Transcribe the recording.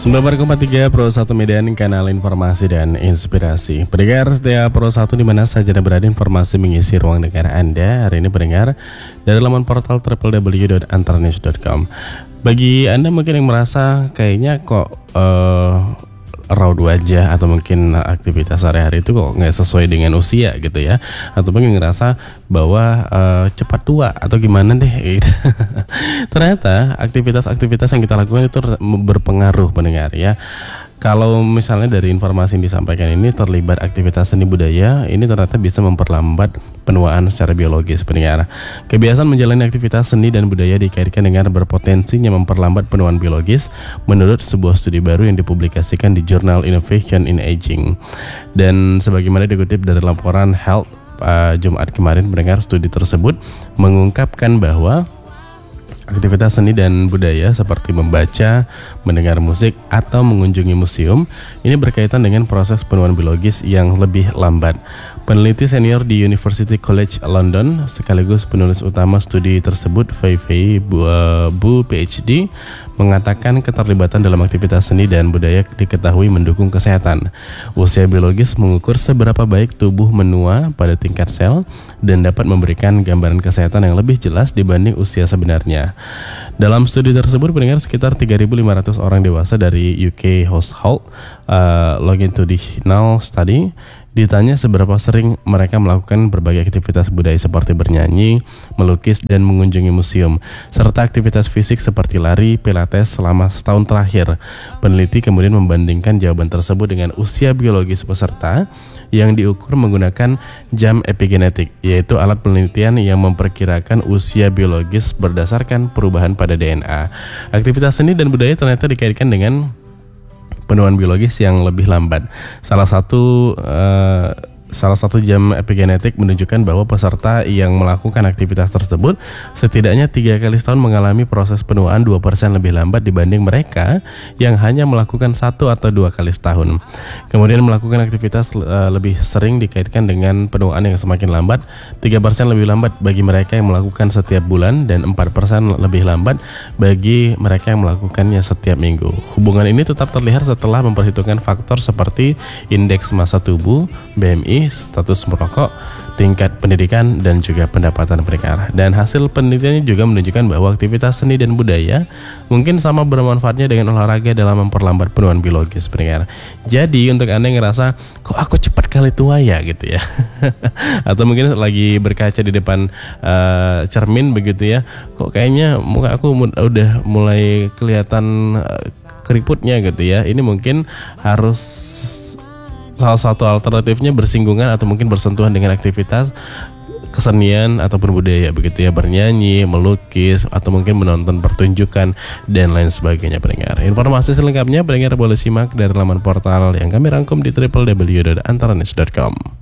94,3 Pro 1 Medan, kanal informasi dan inspirasi. Pendengar setia Pro 1 di mana saja Anda berada, informasi mengisi ruang dengar Anda. Hari ini pendengar dari laman portal www.antarnews.com. Bagi Anda mungkin yang merasa kayaknya kok raut wajah atau mungkin aktivitas sehari-hari itu kok nggak sesuai dengan usia gitu ya, atau mungkin ngerasa bahwa cepat tua atau gimana deh gitu. Ternyata aktivitas-aktivitas yang kita lakukan itu berpengaruh pendengar ya. Kalau misalnya dari informasi yang disampaikan ini terlibat aktivitas seni budaya, ini ternyata bisa memperlambat penuaan secara biologis pendengar. Kebiasaan menjalani aktivitas seni dan budaya dikaitkan dengan berpotensinya memperlambat penuaan biologis menurut sebuah studi baru yang dipublikasikan di jurnal Innovation in Aging. Dan sebagaimana dikutip dari laporan Health Jumat kemarin pendengar, studi tersebut mengungkapkan bahwa aktivitas seni dan budaya seperti membaca, mendengar musik, atau mengunjungi museum ini berkaitan dengan proses penuaan biologis yang lebih lambat. Peneliti senior di University College London sekaligus penulis utama studi tersebut, Fei Bu PhD, mengatakan keterlibatan dalam aktivitas seni dan budaya diketahui mendukung kesehatan. Usia biologis mengukur seberapa baik tubuh menua pada tingkat sel dan dapat memberikan gambaran kesehatan yang lebih jelas dibanding usia sebenarnya. Dalam studi tersebut pendengar, sekitar 3.500 orang dewasa dari UK household longitudinal study ditanya seberapa sering mereka melakukan berbagai aktivitas budaya seperti bernyanyi, melukis, dan mengunjungi museum, serta aktivitas fisik seperti lari, pilates selama setahun terakhir. Peneliti kemudian membandingkan jawaban tersebut dengan usia biologis peserta yang diukur menggunakan jam epigenetik, yaitu alat penelitian yang memperkirakan usia biologis berdasarkan perubahan pada DNA. Aktivitas seni dan budaya ternyata dikaitkan dengan penuaan biologis yang lebih lambat. Salah satu jam epigenetik menunjukkan bahwa peserta yang melakukan aktivitas tersebut setidaknya 3 kali setahun mengalami proses penuaan 2% lebih lambat dibanding mereka yang hanya melakukan 1 atau 2 kali setahun. Kemudian melakukan aktivitas lebih sering dikaitkan dengan penuaan yang semakin lambat, 3% lebih lambat bagi mereka yang melakukan setiap bulan dan 4% lebih lambat bagi mereka yang melakukannya setiap minggu. Hubungan ini tetap terlihat setelah memperhitungkan faktor seperti indeks massa tubuh, BMI, status merokok, tingkat pendidikan, dan juga pendapatan pendengar. Dan hasil penelitiannya juga menunjukkan bahwa aktivitas seni dan budaya mungkin sama bermanfaatnya dengan olahraga dalam memperlambat penuaan biologis pendengar. Jadi untuk Anda yang ngerasa kok aku cepat kali tua ya gitu ya, atau mungkin lagi berkaca di depan cermin begitu ya, kok kayaknya muka aku udah mulai kelihatan keriputnya gitu ya, ini mungkin harus salah satu alternatifnya bersinggungan atau mungkin bersentuhan dengan aktivitas kesenian ataupun budaya begitu ya, bernyanyi, melukis, atau mungkin menonton pertunjukan dan lain sebagainya pendengar. Informasi selengkapnya pendengar boleh simak dari laman portal yang kami rangkum di www.antarnews.com.